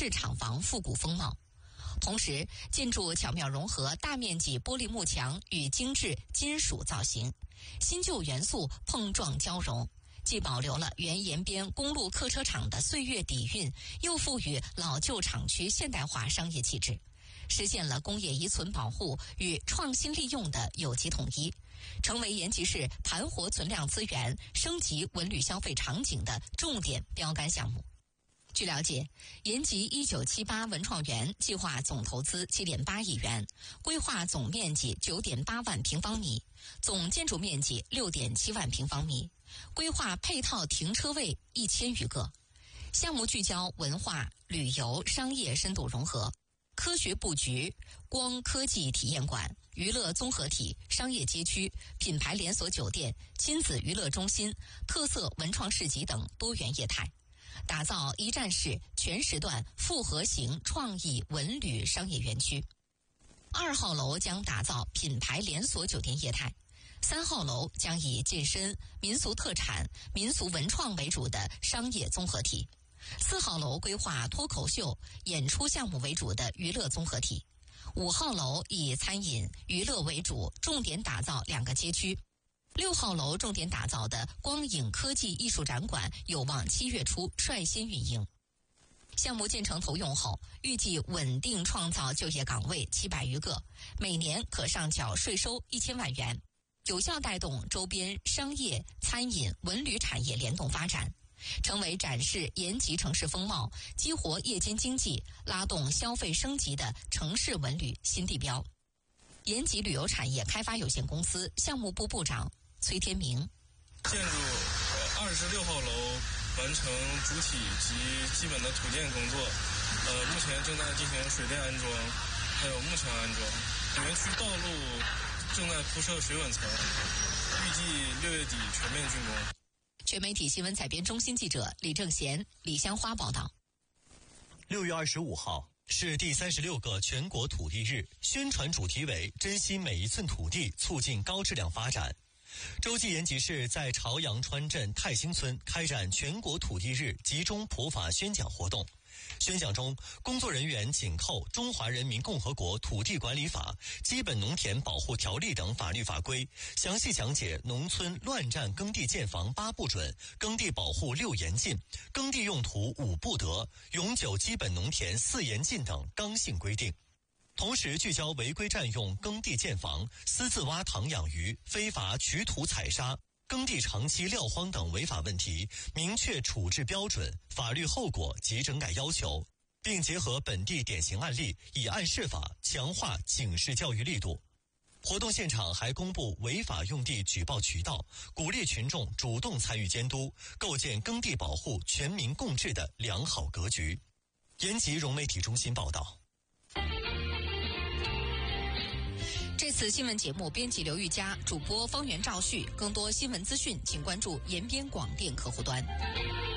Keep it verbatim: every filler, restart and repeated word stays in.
式厂房复古风貌。同时，建筑巧妙融合大面积玻璃幕墙与精致金属造型，新旧元素碰撞交融，既保留了原延边公路客车厂的岁月底蕴，又赋予老旧厂区现代化商业气质，实现了工业遗存保护与创新利用的有机统一，成为延吉市盘活存量资源、升级文旅消费场景的重点标杆项目。据了解，延吉一九七八文创园计划总投资七点八亿元，规划总面积九点八万平方米，总建筑面积六点七万平方米，规划配套停车位一千余个。项目聚焦文化、旅游、商业深度融合，科学布局、光科技体验馆、娱乐综合体、商业街区、品牌连锁酒店、亲子娱乐中心、特色文创市集等多元业态，打造一站式全时段复合型创意文旅商业园区。二号楼将打造品牌连锁酒店业态，三号楼将以健身、民俗特产、民俗文创为主的商业综合体，四号楼规划脱口秀、演出项目为主的娱乐综合体，五号楼以餐饮、娱乐为主，重点打造两个街区。六号楼重点打造的光影科技艺术展馆有望七月初率先运营。项目建成投用后，预计稳定创造就业岗位七百余个，每年可上缴税收一千万元，有效带动周边商业、餐饮、文旅产业联动发展，成为展示延吉城市风貌、激活夜间经济、拉动消费升级的城市文旅新地标。延吉旅游产业开发有限公司项目部部长崔天明： 建筑二十六号楼完成主体及基本的土建工作，呃，目前正在进行水电安装，还有幕墙安装。园区道路正在铺设水稳层，预计六月底全面竣工。 全媒体新闻采编中心记者李正贤、李香花报道。 六月二十五号是第三十六个全国土地日，宣传主题为珍惜每一寸土地，促进高质量发展。洲际延吉市在朝阳川镇泰兴村开展全国土地日集中普法宣讲活动。宣讲中，工作人员紧扣《中华人民共和国土地管理法》《基本农田保护条例》等法律法规，详细讲解农村乱占耕地建房八不准、耕地保护六严禁、耕地用途五不得、永久基本农田四严禁等刚性规定。同时聚焦违规占用耕地建房、私自挖塘养鱼、非法取土采沙、耕地长期撂荒等违法问题，明确处置标准、法律后果及整改要求，并结合本地典型案例，以案释法，强化警示教育力度。活动现场还公布违法用地举报渠道，鼓励群众主动参与监督，构建耕地保护全民共治的良好格局。延吉融媒体中心报道。 这次新闻节目编辑刘玉佳，主播方圆赵旭。更多新闻资讯，请关注延边广电客户端。